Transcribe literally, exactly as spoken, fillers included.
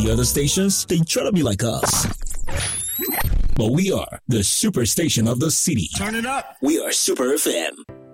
the other stations, they try to be like us. But we are the superstation of the city. Turn it up. We are Super F M.